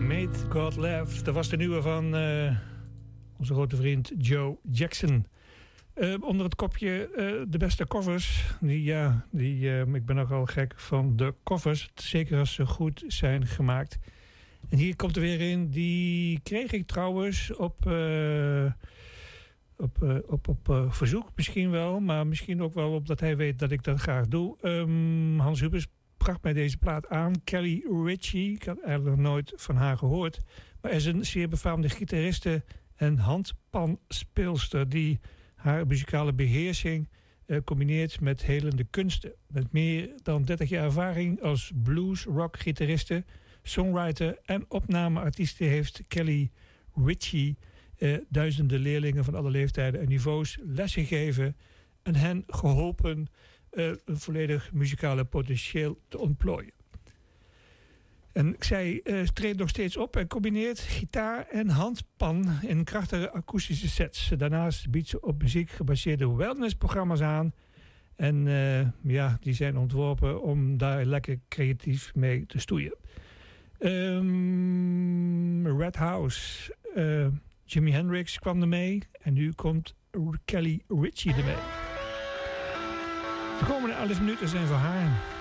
Made God Laugh. Dat was de nieuwe van onze grote vriend Joe Jackson. Onder het kopje de beste covers. Ik ben nogal gek van de covers. Zeker als ze goed zijn gemaakt. En hier komt er weer in. Die kreeg ik trouwens op verzoek misschien wel. Maar misschien ook wel omdat hij weet dat ik dat graag doe. Hans Hubers bracht mij deze plaat aan. Kelly Ritchie. Ik had eigenlijk nog nooit van haar gehoord. Maar is een zeer befaamde gitariste en handpanspeelster die haar muzikale beheersing combineert met helende kunsten. Met meer dan 30 jaar ervaring als blues-rock-gitariste, songwriter en opnameartieste heeft Kelly Ritchie duizenden leerlingen van alle leeftijden en niveaus lessen gegeven en hen geholpen een volledig muzikale potentieel te ontplooien. En zij treedt nog steeds op en combineert gitaar en handpan in krachtige akoestische sets. Daarnaast biedt ze op muziek gebaseerde wellnessprogramma's aan. En die zijn ontworpen om daar lekker creatief mee te stoeien. Red House, Jimi Hendrix kwam er mee. En nu komt Kelly Ritchie ermee. De komende 11 minuten zijn voor haar.